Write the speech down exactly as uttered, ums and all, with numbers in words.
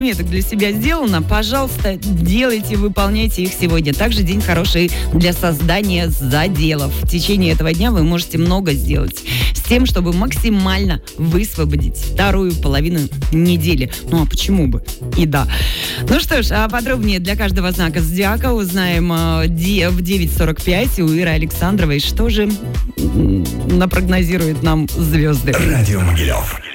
Меток для себя сделано, пожалуйста, делайте, выполняйте их сегодня. Также день хороший для создания заделов. В течение этого дня вы можете много сделать с тем, чтобы максимально высвободить вторую половину недели. Ну а почему бы? И да. Ну что ж, а подробнее для каждого знака зодиака узнаем э, в девять сорок пять у Иры Александровой. Что же напрогнозирует нам звезды? Радио Могилев.